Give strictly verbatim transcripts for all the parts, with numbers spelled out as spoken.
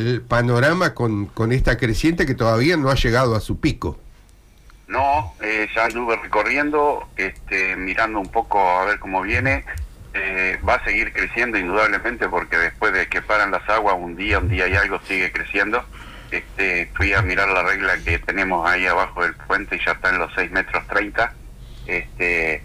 el panorama con, con esta creciente que todavía no ha llegado a su pico? No, eh, ya anduve recorriendo, este, mirando un poco a ver cómo viene. Eh, va a seguir creciendo indudablemente, porque después de que paran las aguas un día, un día y algo sigue creciendo. Este, fui a mirar la regla que tenemos ahí abajo del puente y ya está en los seis metros treinta. Este,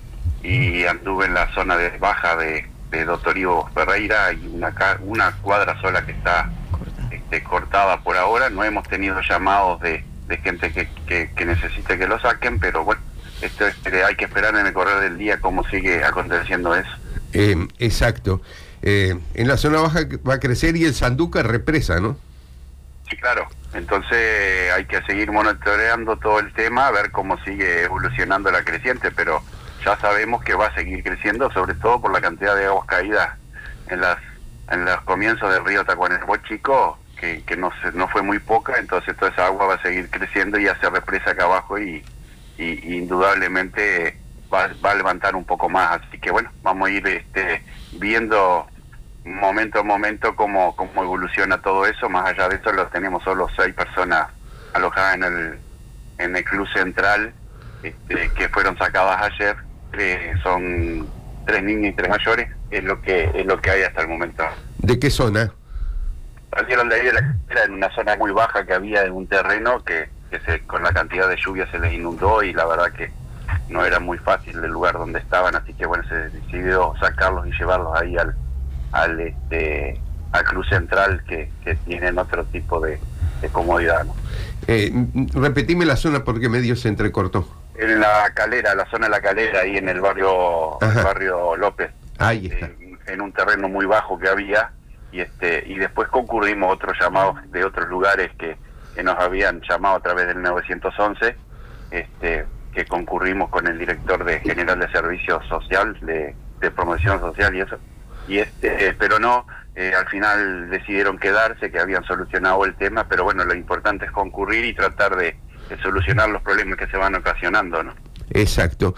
y anduve en la zona de baja de, de Doctor Ivo Ferreira, y una, una cuadra sola que está este, cortada por ahora. No hemos tenido llamados de, de gente que, que, que necesite que lo saquen, pero bueno, esto este, hay que esperar en el correr del día cómo sigue aconteciendo eso. Eh, exacto. Eh, en la zona baja va a crecer y el Sanduca represa, ¿no? Sí, claro. Entonces hay que seguir monitoreando todo el tema, a ver cómo sigue evolucionando la creciente, pero ya sabemos que va a seguir creciendo, sobre todo por la cantidad de aguas caídas en las en los comienzos del río Tacuarembó Chico, que, que no se, no fue muy poca. Entonces toda esa agua va a seguir creciendo y hace represa acá abajo, y, y, y indudablemente va, va a levantar un poco más. Así que bueno, vamos a ir este, viendo momento a momento cómo, cómo evoluciona todo eso. Más allá de eso, lo tenemos solo seis personas alojadas en el en el club central, este, que fueron sacadas ayer. Eh, son tres niños y tres mayores, es lo que es lo que hay hasta el momento. ¿De qué zona? Salieron de ahí de la era en una zona muy baja que había en un terreno que, que se, con la cantidad de lluvia se les inundó, y la verdad que no era muy fácil el lugar donde estaban, así que bueno, se decidió sacarlos y llevarlos ahí al al este al club central, que, que tienen otro tipo de, de comodidad, ¿no? Eh, repetime la zona porque medio se entrecortó. En la Calera, la zona de la Calera, ahí en el barrio el barrio López. Ahí está. Eh, en un terreno muy bajo que había, y este y después concurrimos otros llamados de otros lugares que, que nos habían llamado a través del nueve once, este que concurrimos con el director de General de Servicios Social, de, de Promoción Social y eso. Y este, pero no, eh, al final decidieron quedarse, que habían solucionado el tema, pero bueno, lo importante es concurrir y tratar de, de solucionar los problemas que se van ocasionando, ¿no? Exacto.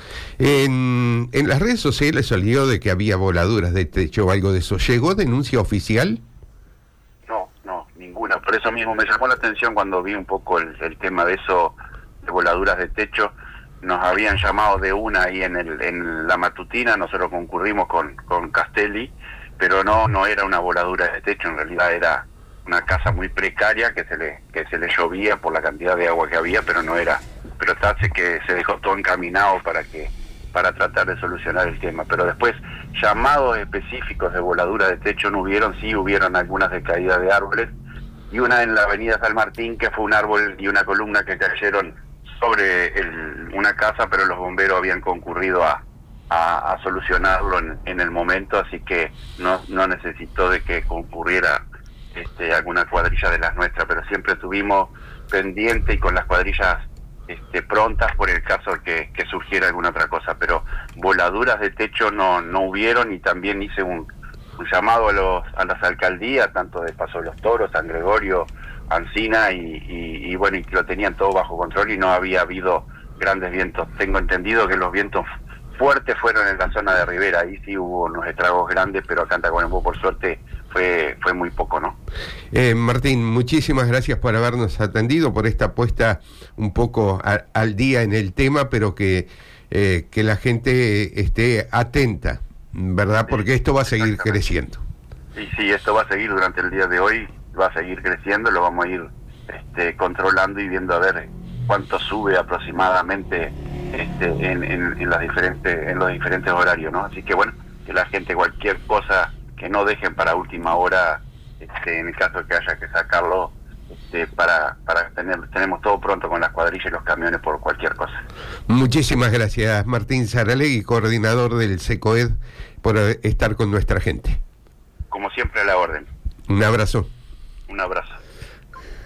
En, en las redes sociales salió de que había voladuras de techo o algo de eso. ¿Llegó denuncia oficial? No, no, ninguna. Por eso mismo me llamó la atención cuando vi un poco el, el tema de eso, de voladuras de techo. Nos habían llamado de una ahí en el en la matutina, nosotros concurrimos con, con Castelli, pero no no era una voladura de techo, en realidad era una casa muy precaria que se le que se le llovía por la cantidad de agua que había, pero no era, pero hace que se dejó todo encaminado para que para tratar de solucionar el tema. Pero después llamados específicos de voladura de techo no hubieron. Sí hubieron algunas de caída de árboles, y una en la avenida San Martín, que fue un árbol y una columna que cayeron sobre el, una casa, pero los bomberos habían concurrido a, a, a solucionarlo en, en el momento, así que no, no necesitó de que concurriera este, alguna cuadrilla de las nuestras, pero siempre estuvimos pendientes y con las cuadrillas este, prontas por el caso que, que surgiera alguna otra cosa. Pero voladuras de techo no, no hubieron, y también hice un, un llamado a, los, a las alcaldías, tanto de Paso de los Toros, San Gregorio, Ancina, y, y, y bueno, y lo tenían todo bajo control y no había habido grandes vientos. Tengo entendido que los vientos fuertes fueron en la zona de Rivera, ahí sí hubo unos estragos grandes, pero acá en Tacuarembó por suerte fue fue muy poco, ¿no? Eh, Martín, muchísimas gracias por habernos atendido, por esta puesta un poco a, al día en el tema, pero que, eh, que la gente esté atenta, ¿verdad? Porque sí, esto va a seguir creciendo. Sí, sí, esto va a seguir durante el día de hoy, va a seguir creciendo, lo vamos a ir este, controlando y viendo a ver cuánto sube aproximadamente este, en, en, en las diferentes en los diferentes horarios, ¿no? Así que bueno, que la gente cualquier cosa que no dejen para última hora, este, en el caso de que haya que sacarlo, este, para para tener tenemos todo pronto con las cuadrillas y los camiones por cualquier cosa. Muchísimas gracias, Martín Saralegui, coordinador del SECOED, por estar con nuestra gente. Como siempre, a la orden. Un abrazo. Un abrazo.